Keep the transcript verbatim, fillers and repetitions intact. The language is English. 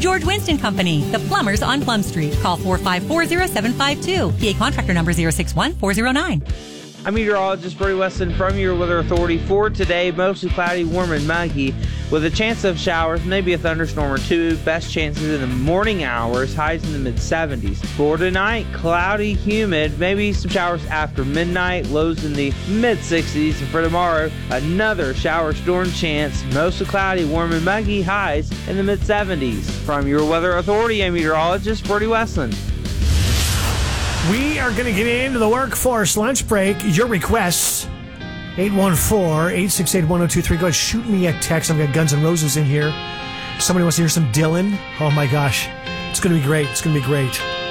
George Winston Company, the plumbers on Plum Street. Call four five four, zero seven five two. P A contractor number zero six one four zero nine. I'm meteorologist Brody Weston from your Weather Authority. For today, mostly cloudy, warm, and muggy with a chance of showers, maybe a thunderstorm or two. Best chances in the morning hours, highs in the mid seventies. For tonight, cloudy, humid, maybe some showers after midnight, lows in the mid sixties. And for tomorrow, another shower storm chance, mostly cloudy, warm, and muggy, highs in the mid seventies. From your Weather Authority, I'm meteorologist Brody Weston. We are going to get into the workforce lunch break. Your requests, eight one four, eight six eight, one oh two three. Go ahead, shoot me a text. I've got Guns N' Roses in here. Somebody wants to hear some Dylan. Oh, my gosh. It's going to be great. It's going to be great.